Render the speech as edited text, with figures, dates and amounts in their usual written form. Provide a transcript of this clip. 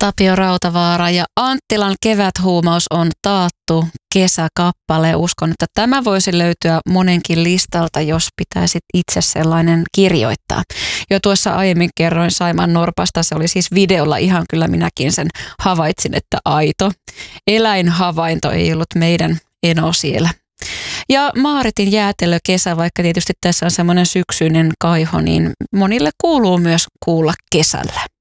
Tapio Rautavaara ja Anttilan keväthuumaus on taattu kesäkappale. Uskon, että tämä voisi löytyä monenkin listalta, jos pitäisi itse sellainen kirjoittaa. Jo tuossa aiemmin kerroin Saimaan norpasta, se oli siis videolla ihan kyllä minäkin sen havaitsin, että aito eläinhavainto ei ollut meidän eno siellä. Ja Maaritin jäätelökesä, vaikka tietysti tässä on semmoinen syksyinen kaiho, niin monille kuuluu myös kuulla kesällä.